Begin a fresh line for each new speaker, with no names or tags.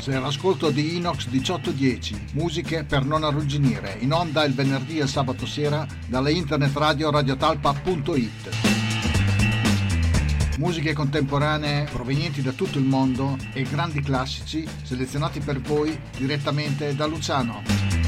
Sei all'ascolto di Inox 1810, musiche per non arrugginire, in onda il venerdì e il sabato sera dalle internet radio radiotalpa.it. Musiche contemporanee provenienti da tutto il mondo e grandi classici selezionati per voi direttamente da Luciano.